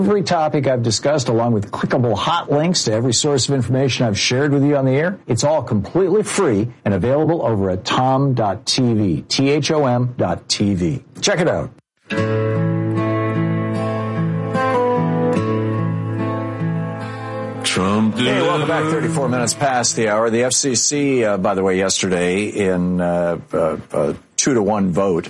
Every topic I've discussed, along with clickable hot links to every source of information I've shared with you on the air, it's all completely free and available over at tom.tv, THOM.tv. Check it out. Hey, welcome back. 34 minutes past the hour. The FCC, by the way, yesterday in a 2-1 vote,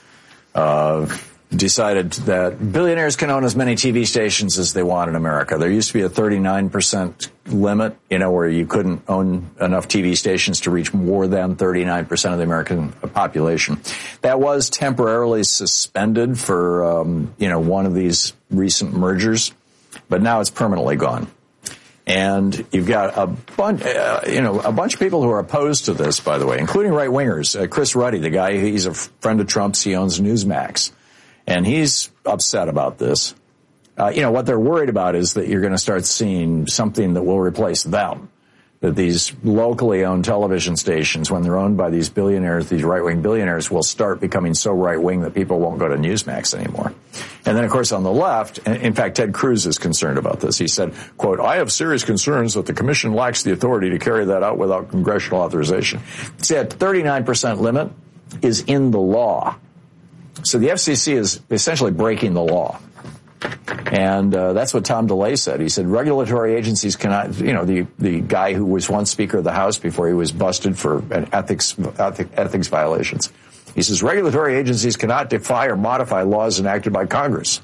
decided that billionaires can own as many TV stations as they want in America. There used to be a 39% limit, where you couldn't own enough TV stations to reach more than 39% of the American population. That was temporarily suspended for, one of these recent mergers, but now it's permanently gone. And you've got a bunch of people who are opposed to this, by the way, including right-wingers. Chris Ruddy, the guy, he's a friend of Trump's. He owns Newsmax. And he's upset about this. What they're worried about is that you're going to start seeing something that will replace them. That these locally owned television stations, when they're owned by these billionaires, these right-wing billionaires, will start becoming so right-wing that people won't go to Newsmax anymore. And then, of course, on the left, in fact, Ted Cruz is concerned about this. He said, quote, "I have serious concerns that the commission lacks the authority to carry that out without congressional authorization." See, that 39% limit is in the law. So the FCC is essentially breaking the law. And that's what Tom DeLay said. He said regulatory agencies cannot, the guy who was once Speaker of the House before he was busted for ethics violations. He says regulatory agencies cannot defy or modify laws enacted by Congress.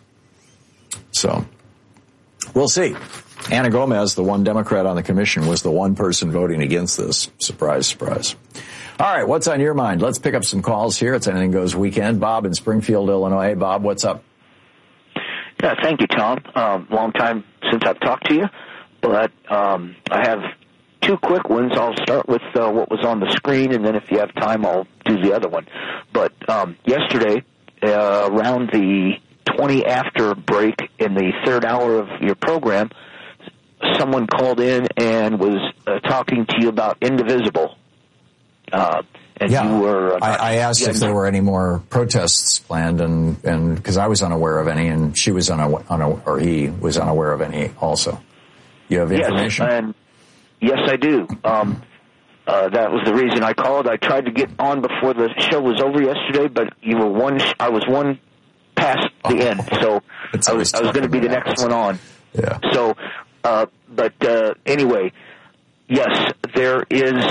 So we'll see. Ana Gomez, the one Democrat on the commission, was the one person voting against this. Surprise, surprise. All right, what's on your mind? Let's pick up some calls here. It's Anything Goes Weekend. Bob in Springfield, Illinois. Bob, what's up? Yeah, thank you, Tom. Long time since I've talked to you, but I have two quick ones. I'll start with what was on the screen, and then if you have time, I'll do the other one. But yesterday, around the 20 after break in the third hour of your program, someone called in and was talking to you about Indivisible. And you were, I asked if there were any more protests planned, and because I was unaware of any, and she was or he was unaware of any also. You have information? Yes, I do. That was the reason I called. I tried to get on before the show was over yesterday, but I was one past the end, so I was going to be the next one on. Yeah. So, anyway, yes, there is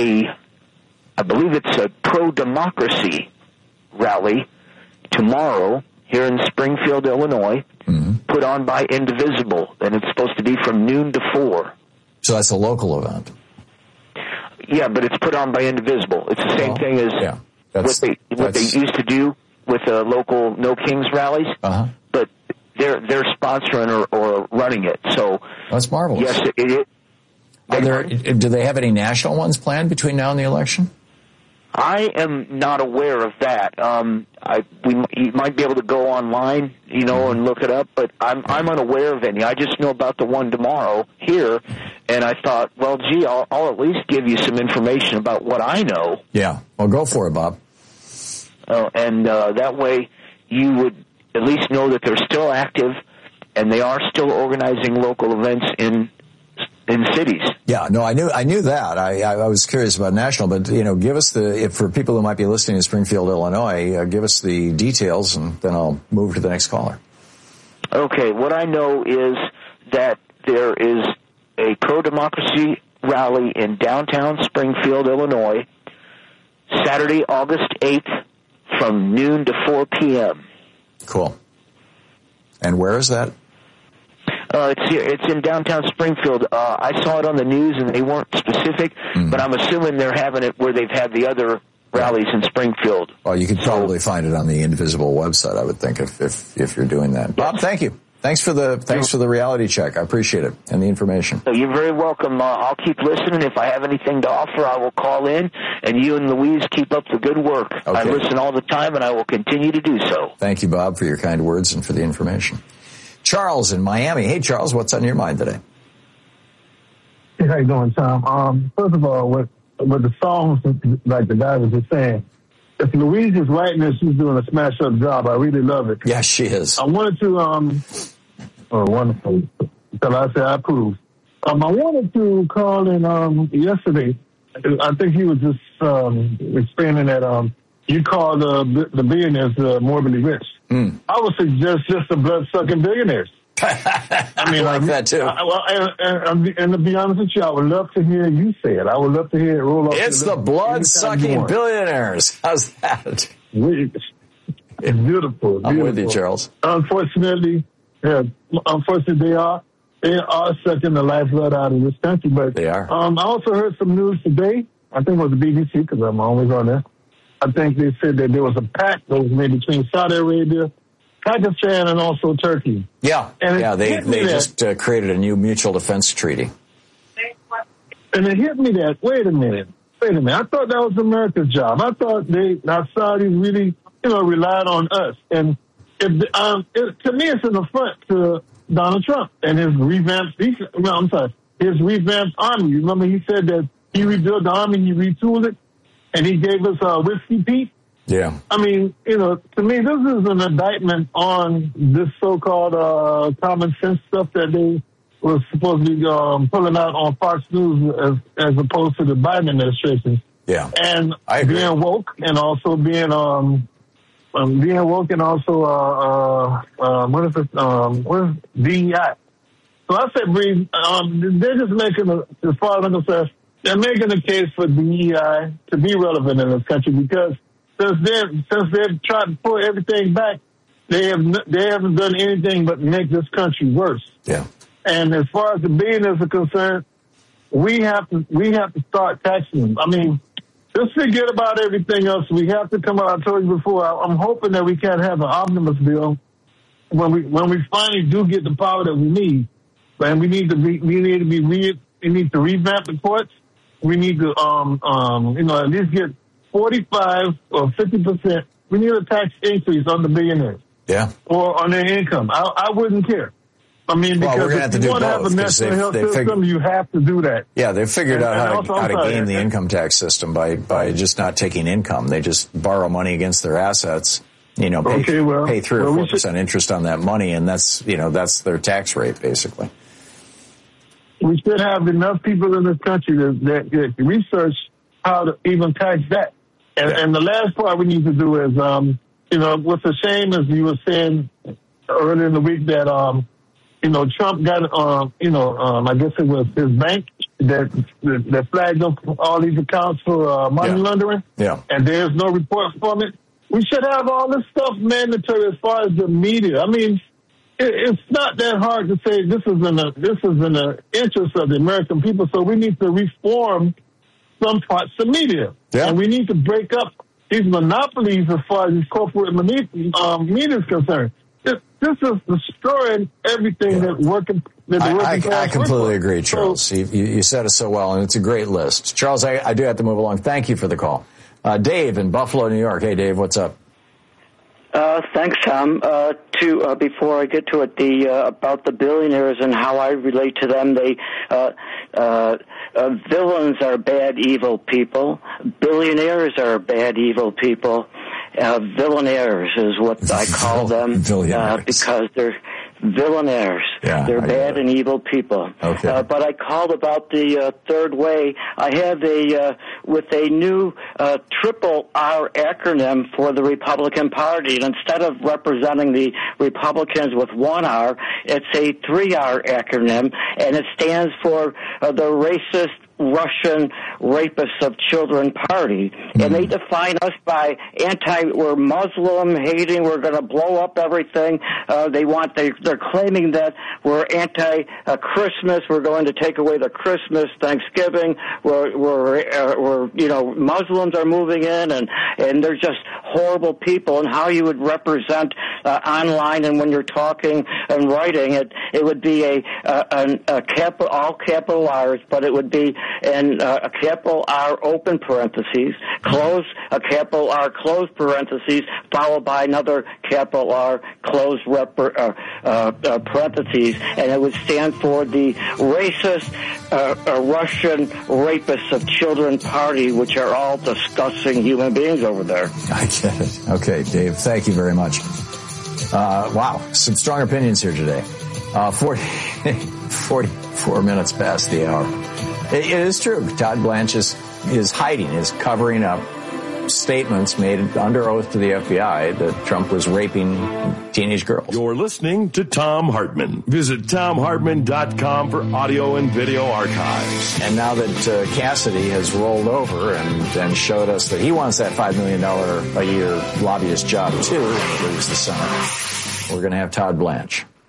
I believe it's a pro-democracy rally tomorrow here in Springfield, Illinois, put on by Indivisible, and it's supposed to be from noon to 4. So that's a local event. Yeah, but it's put on by Indivisible. It's the same thing as what they used to do with the local No Kings rallies, but they're sponsoring or running it. So that's marvelous. Yes, it is. Do they have any national ones planned between now and the election? I am not aware of that. You might be able to go online, and look it up, but I'm unaware of any. I just know about the one tomorrow here, and I thought, well, gee, I'll at least give you some information about what I know. Yeah, well, go for it, Bob. And that way you would at least know that they're still active, and they are still organizing local events in cities. Yeah, no, I knew that. I was curious about national, but give us for people who might be listening in Springfield, Illinois, give us the details, and then I'll move to the next caller. Okay, what I know is that there is a pro-democracy rally in downtown Springfield, Illinois, Saturday, August 8th, from noon to 4 p.m. Cool. And where is that? It's in downtown Springfield. I saw it on the news, and they weren't specific, but I'm assuming they're having it where they've had the other rallies in Springfield. Well, you could probably find it on the Indivisible website, I would think, if you're doing that. Bob, thank you. Thanks for the reality check. I appreciate it and the information. You're very welcome. I'll keep listening. If I have anything to offer, I will call in. And you and Louise keep up the good work. Okay. I listen all the time, and I will continue to do so. Thank you, Bob, for your kind words and for the information. Charles in Miami. Hey, Charles, what's on your mind today? Hey, how you doing, Tom? First of all, with the songs, like the guy was just saying, if Louise is writing this, she's doing a smash-up job. I really love it. Yeah, she is. I wanted to Oh, wonderful. So I say I approve. I wanted to call in yesterday. I think he was just explaining that you call the billionaires morbidly rich. I would suggest just the blood-sucking billionaires. I mean, I like that too. And to be honest with you, I would love to hear you say it. I would love to hear it roll up. It's the blood-sucking billionaires. How's that? It's beautiful. I'm with you, Charles. Unfortunately, they are sucking the lifeblood out of this country. But they are. I also heard some news today. I think it was the BBC because I'm always on there. I think they said that there was a pact that was made between Saudi Arabia, Pakistan, and also Turkey. Yeah, they just created a new mutual defense treaty. And it hit me that, wait a minute. I thought that was America's job. I thought our Saudis really, relied on us. And to me, it's an affront to Donald Trump and his revamped army. Remember, he said that he rebuilt the army, he retooled it, and he gave us Whiskey Pete. Yeah. I mean, to me, this is an indictment on this so-called common sense stuff that they were supposed to be pulling out on Fox News as opposed to the Biden administration. Yeah. And I agree. Being woke and also being woke and also what is DEI. So I said, they're just making as far as I'm concerned, they're making a case for DEI to be relevant in this country because since they've tried to pull everything back, they haven't done anything but make this country worse. Yeah. And as far as the billionaires are concerned, we have to start taxing them. I mean, just forget about everything else. We have to come out. I told you before. I'm hoping that we can have an omnibus bill when we finally do get the power that we need. And we need to revamp the courts. We need to at least get 45 or 50%. We need a tax increase on the billionaires. Yeah. Or on their income. I wouldn't care. I mean, because if you want to have a national health system, you have to do that. Yeah, they've figured out how to game the income tax system by just not taking income. They just borrow money against their assets, pay 3 or 4% interest on that money, and that's their tax rate, basically. We should have enough people in this country that research how to even tax that. And the last part we need to do is, what's a shame is you were saying earlier in the week that, Trump got, I guess it was his bank that flagged up all these accounts for money laundering. Yeah. And there's no report from it. We should have all this stuff mandatory as far as the media. I mean, it's not that hard to say this is in the interest of the American people. So we need to reform some parts of media. Yeah. And we need to break up these monopolies as far as these corporate media is concerned. This is destroying everything that working. I completely agree, Charles. So, you said it so well, and it's a great list. Charles, I do have to move along. Thank you for the call. Dave in Buffalo, New York. Hey, Dave, what's up? Thanks, Tom. Before I get to it, about the billionaires and how I relate to them, villains are bad, evil people. Billionaires are bad, evil people. Villainaires is what I call them because they're villainaires. Yeah, they're bad and evil people. Okay. But I called about the third way. I have with a new triple R acronym for the Republican Party. And instead of representing the Republicans with one R, it's a 3R acronym, and it stands for the Racist Russian Rapists of Children Party. And they define us by we're Muslim hating, we're going to blow up everything. They're claiming that we're anti-Christmas, we're going to take away the Christmas, Thanksgiving, we're Muslims are moving in, and they're just horrible people. And how you would represent online and when you're talking and writing, it would be all capital R's, but it would be and a capital R open parentheses, a capital R closed parentheses, followed by another capital R closed parentheses, and it would stand for the Racist Russian Rapists of Children Party, which are all disgusting human beings over there. I get it. Okay, Dave, thank you very much. Wow, some strong opinions here today. 44 minutes past the hour. It is true. Todd Blanche is hiding, is covering up statements made under oath to the FBI that Trump was raping teenage girls. You're listening to Thom Hartmann. Visit ThomHartmann.com for audio and video archives. And now that Cassidy has rolled over and showed us that he wants that $5 million a year lobbyist job too, and leaves the Senate, we're going to have Todd Blanche.